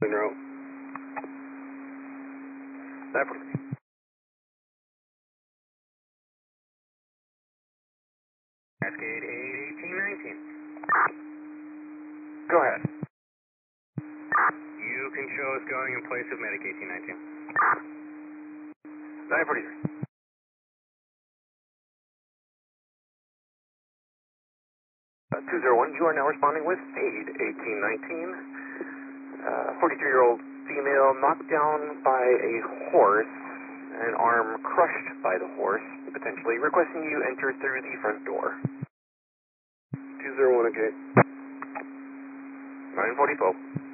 Monroe. 943. Cascade 1819. Go ahead. You can show us going in place of Medic 1819. 943. 201, you are now responding with aid 1819. 43-year-old female knocked down by a horse, an arm crushed by the horse, potentially requesting you enter through the front door. 201, okay. 944.